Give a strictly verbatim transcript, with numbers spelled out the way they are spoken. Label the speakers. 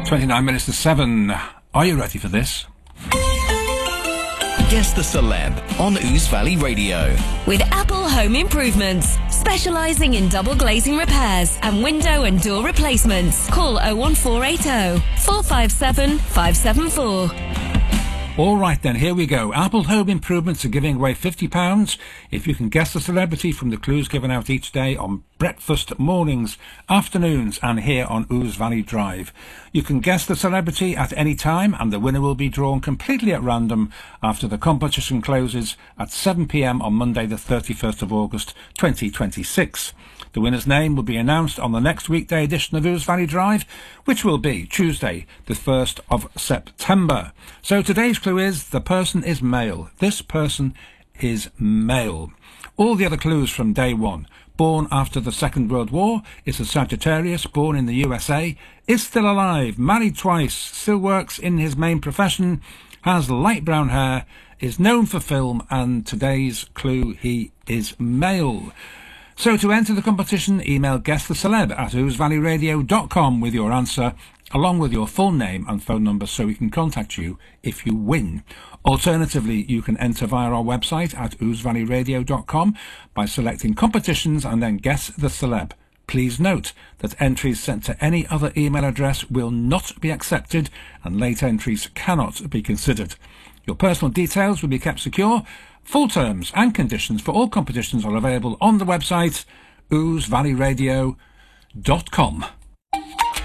Speaker 1: twenty-nine minutes to seven. Are you ready for this?
Speaker 2: Guess the Celeb on Ouse Valley Radio.
Speaker 3: With Apple Home Improvements, specialising in double glazing repairs and window and door replacements. Call oh one four eight oh, four five seven, five seven four.
Speaker 1: All right then, here we go. Apple Home Improvements are giving away fifty pounds if you can guess the celebrity from the clues given out each day on breakfast, mornings, afternoons and here on Ouse Valley Drive. You can guess the celebrity at any time and the winner will be drawn completely at random after the competition closes at seven p m on Monday the thirty-first of August twenty twenty-six. The winner's name will be announced on the next weekday edition of Ouse Valley Drive, which will be Tuesday, the first of September. So today's clue is, the person is male. This person is male. All the other clues from day one. Born after the Second World War, is a Sagittarius, born in the U S A, is still alive, married twice, still works in his main profession, has light brown hair, is known for film, and today's clue, he is male. So to enter the competition, email guess the celeb at ouse valley radio dot com with your answer, along with your full name and phone number so we can contact you if you win. Alternatively, you can enter via our website at ouse valley radio dot com by selecting competitions and then guess the celeb. Please note that entries sent to any other email address will not be accepted and late entries cannot be considered. Your personal details will be kept secure. Full terms and conditions for all competitions are available on the website ouse valley radio dot com.